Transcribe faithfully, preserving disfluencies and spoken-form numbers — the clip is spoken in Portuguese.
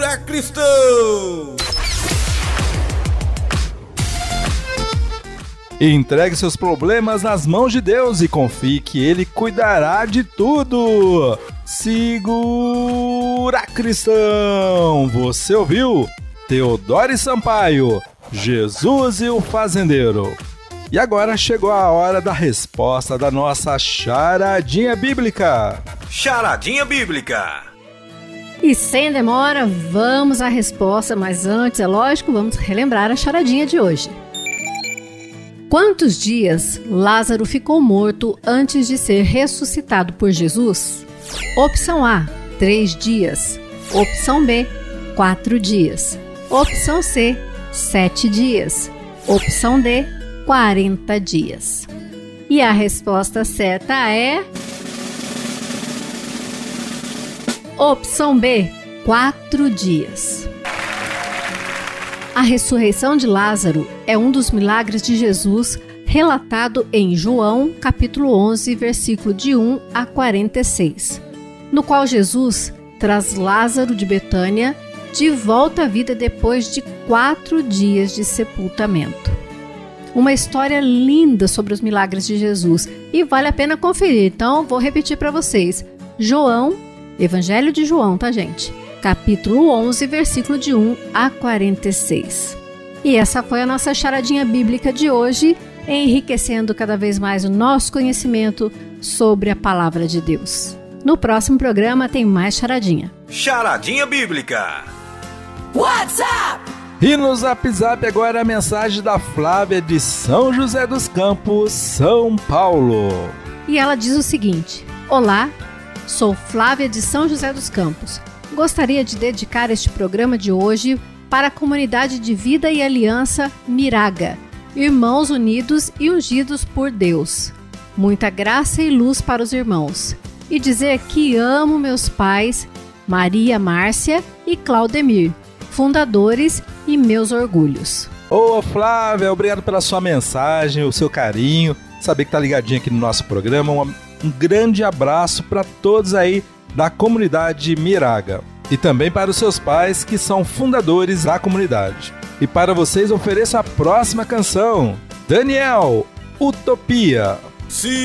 Segura Cristão! Entregue seus problemas nas mãos de Deus e confie que Ele cuidará de tudo. Segura Cristão! Você ouviu? Teodoro Sampaio, Jesus e o Fazendeiro. E agora chegou a hora da resposta da nossa charadinha bíblica. Charadinha bíblica. E sem demora, vamos à resposta, mas antes, é lógico, vamos relembrar a charadinha de hoje. Quantos dias Lázaro ficou morto antes de ser ressuscitado por Jesus? Opção A, três dias. Opção B, quatro dias. Opção C, sete dias. Opção D, quarenta dias. E a resposta certa é... Opção B, quatro dias. A ressurreição de Lázaro é um dos milagres de Jesus relatado em João, capítulo onze, versículo de um a quarenta e seis, no qual Jesus traz Lázaro de Betânia de volta à vida depois de quatro dias de sepultamento. Uma história linda sobre os milagres de Jesus e vale a pena conferir, então vou repetir para vocês. João, Evangelho de João, tá, gente? Capítulo onze, versículo de um a quarenta e seis. E essa foi a nossa charadinha bíblica de hoje, enriquecendo cada vez mais o nosso conhecimento sobre a palavra de Deus. No próximo programa tem mais charadinha. Charadinha bíblica. WhatsApp! E no Zap Zap agora a mensagem da Flávia de São José dos Campos, São Paulo. E ela diz o seguinte: Olá, sou Flávia de São José dos Campos. Gostaria de dedicar este programa de hoje para a comunidade de Vida e Aliança Miraga, irmãos unidos e ungidos por Deus. Muita graça e luz para os irmãos. E dizer que amo meus pais, Maria Márcia e Claudemir, fundadores e meus orgulhos. Ô Flávia, obrigado pela sua mensagem, o seu carinho, saber que tá ligadinho aqui no nosso programa. Um, um grande abraço para todos aí da comunidade Miraga e também para os seus pais que são fundadores da comunidade. E para vocês ofereço a próxima canção, Daniel, Utopia. Sim.